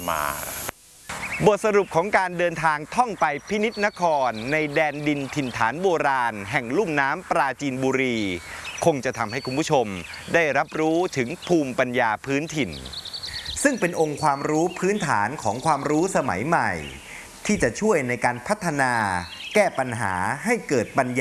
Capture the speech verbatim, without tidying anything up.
มาบทสรุปของการเดินทางท่องไปพินิจนครในแดนดินถิ่นฐานโบราณแห่งลุ่มน้ำปราจีนบุรีคงจะทำให้คุณผู้ชมได้รับรู้ถึงภูมิปัญญาพื้นถิ่นซึ่งเป็นองค์ความรู้พื้นฐานของความรู้สมัยใหม่ที่จะช่วยในการพัฒนาแก้ปัญหาให้เกิดปัญญา